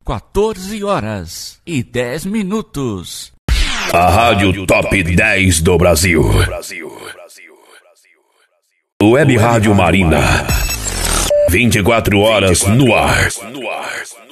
14h10. A Rádio Top 10 do Brasil. Web Rádio Marina. 24 horas no ar.